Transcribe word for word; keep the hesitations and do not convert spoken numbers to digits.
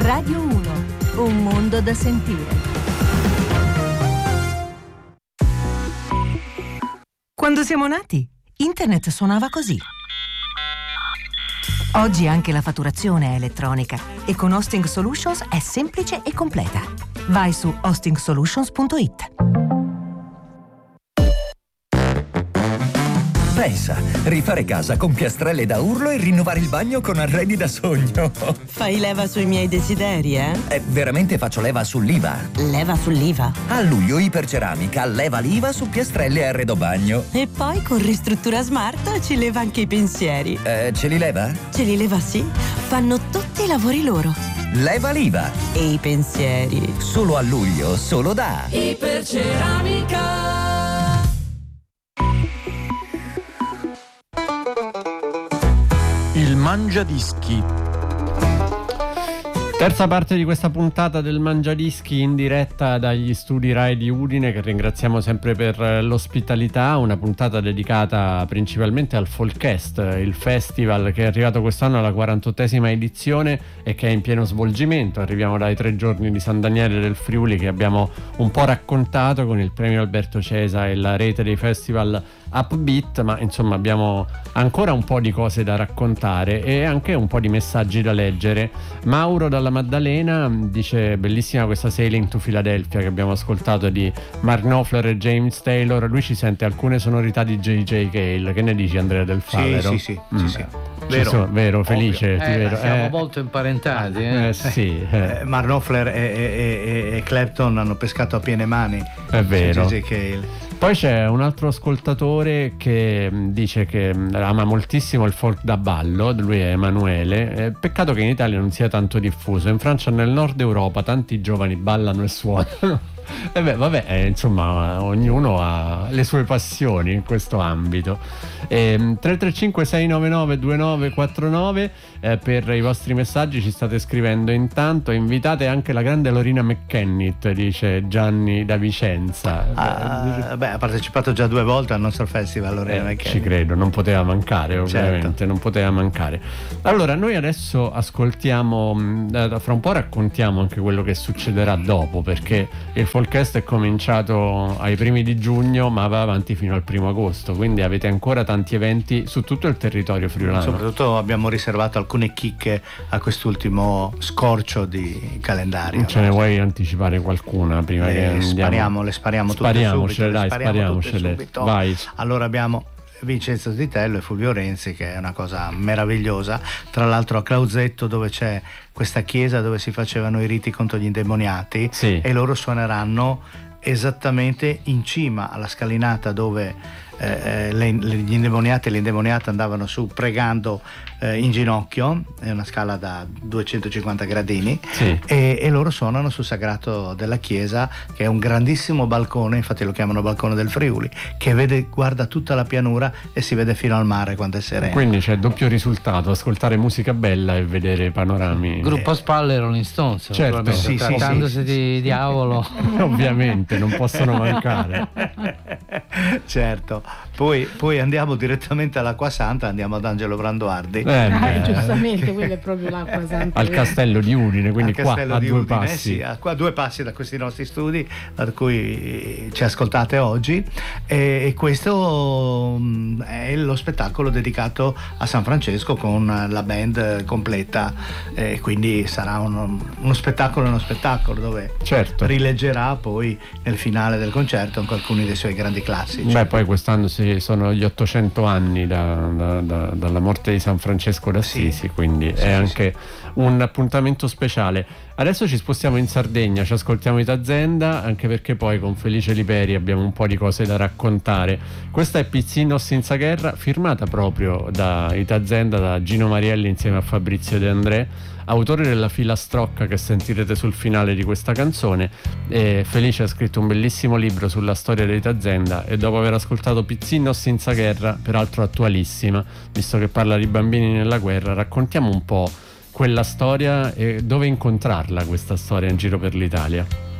Radio uno, un mondo da sentire. Quando siamo nati, internet suonava così. Oggi anche la fatturazione è elettronica e con Hosting Solutions è semplice e completa. Vai su hosting solutions punto it. Pensa, rifare casa con piastrelle da urlo e rinnovare il bagno con arredi da sogno. Fai leva sui miei desideri, eh? Eh, veramente faccio leva sull'I V A. Leva sull'I V A? A luglio Iperceramica leva l'I V A su piastrelle e arredo bagno. E poi con Ristruttura Smart ci leva anche i pensieri. Eh, ce li leva? Ce li leva, sì. Fanno tutti i lavori loro. Leva l'I V A. E i pensieri. Solo a luglio, solo da Iperceramica. Il Mangiadischi. Terza parte di questa puntata del Mangiadischi in diretta dagli studi Rai di Udine, che ringraziamo sempre per l'ospitalità. Una puntata dedicata principalmente al Folkfest, il festival che è arrivato quest'anno alla quarantottesima edizione e che è in pieno svolgimento. Arriviamo dai tre giorni di San Daniele del Friuli, che abbiamo un po' raccontato con il premio Alberto Cesa e la rete dei festival Upbeat, ma insomma abbiamo ancora un po' di cose da raccontare e anche un po' di messaggi da leggere. Mauro dalla Maddalena dice: bellissima questa Sailing to Philadelphia che abbiamo ascoltato di Mark Knopfler e James Taylor. Lui ci sente alcune sonorità di J J. Cale. Che ne dici, Andrea Del Favero? Sì, sì, sì, mm. sì, sì. Vero, sono, vero Felice? Eh, vero. siamo eh, molto imparentati. Eh, eh, sì, eh. Eh, Mark Knopfler e, e, e, e Clapton hanno pescato a piene mani. È vero. J J. Cale. Poi c'è un altro ascoltatore che dice che ama moltissimo il folk da ballo, lui è Emanuele. Eh, peccato che in Italia non sia tanto diffuso. In Francia e nel nord Europa tanti giovani ballano e suonano. E beh, vabbè, eh, insomma, ognuno ha le sue passioni in questo ambito. Eh, tre tre cinque sei nove nove due nove quattro nove eh, per i vostri messaggi ci state scrivendo. Intanto invitate anche la grande Lorina McKennitt, dice Gianni da Vicenza. Ah, beh, ha partecipato già due volte al nostro festival Lorina eh, McKennitt. Ci credo, non poteva mancare, ovviamente, certo. non poteva mancare. Allora, noi adesso ascoltiamo, fra un po' raccontiamo anche quello che succederà dopo, perché il Folkfest è cominciato ai primi di giugno ma va avanti fino al primo agosto, quindi avete ancora tanti eventi su tutto il territorio friulano. Soprattutto abbiamo riservato alcune chicche a quest'ultimo scorcio di calendario. Ce ne vuoi anticipare qualcuna prima le che andiamo? Spariamo, le spariamo tutte spariamocele, subito. Dai, spariamo spariamocele, tutte subito. Vai. Allora abbiamo Vincenzo Zitello e Fulvio Renzi, che è una cosa meravigliosa, tra l'altro a Clausetto, dove c'è questa chiesa dove si facevano i riti contro gli indemoniati, sì. E loro suoneranno esattamente in cima alla scalinata dove eh, le, gli indemoniati e le indemoniate andavano su pregando eh, in ginocchio. È una scala da duecentocinquanta gradini, sì. e, e loro suonano sul sagrato della chiesa, che è un grandissimo balcone, infatti lo chiamano balcone del Friuli, che vede, guarda tutta la pianura e si vede fino al mare quando è sereno. Quindi c'è doppio risultato: ascoltare musica bella e vedere panorami. Gruppo a spalle Rolling Stones, certo, sì, sì, trattandosi sì, di sì. diavolo. Ovviamente non possono mancare. Certo. Poi, poi andiamo direttamente all'Acqua Santa, andiamo ad Angelo Branduardi. Eh, ah, giustamente, quella è proprio l'Acqua Santa. Al Castello di Udine, quindi Al qua Castello a di due Udine, passi. sì, a, qua a due passi da questi nostri studi, da cui ci ascoltate oggi, e, e questo mh, è lo spettacolo dedicato a San Francesco con la band completa, e quindi sarà uno, uno spettacolo uno spettacolo dove certo. rileggerà poi nel finale del concerto anche alcuni dei suoi grandi classici. Beh, poi quest'anno si sono gli ottocento anni da, da, da, dalla morte di San Francesco d'Assisi, sì. Quindi sì, è anche sì. un appuntamento speciale. Adesso ci spostiamo in Sardegna, ci ascoltiamo Itazenda, anche perché poi con Felice Liperi abbiamo un po' di cose da raccontare. Questa è Pizzino senza guerra, firmata proprio da Itazenda, da Gino Marielli insieme a Fabrizio De André, autore della filastrocca che sentirete sul finale di questa canzone. E Felice ha scritto un bellissimo libro sulla storia di Itazenda, e dopo aver ascoltato Pizzino senza guerra, peraltro attualissima, visto che parla di bambini nella guerra, raccontiamo un po' quella storia e dove incontrarla, questa storia in giro per l'Italia.